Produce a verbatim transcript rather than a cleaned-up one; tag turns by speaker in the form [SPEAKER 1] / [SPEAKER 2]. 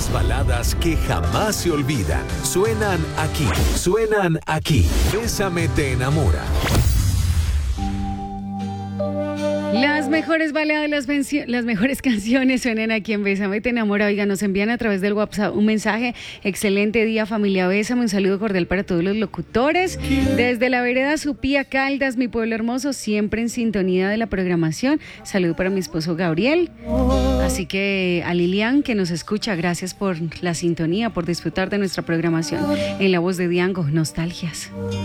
[SPEAKER 1] Las baladas que jamás se olvidan. Suenan aquí. Suenan aquí. Bésame te enamora.
[SPEAKER 2] Las mejores baladas, las, venci- las mejores canciones suenan aquí en Bésame te enamora. Oiga, nos envían a través del WhatsApp un mensaje. Excelente día, familia Bésame. Un saludo cordial para todos los locutores. Desde la vereda Supía Caldas, mi pueblo hermoso, siempre en sintonía de la programación. Saludo para mi esposo Gabriel. Así que a Lilian, que nos escucha, gracias por la sintonía, por disfrutar de nuestra programación. En la voz de Diango, Nostalgias.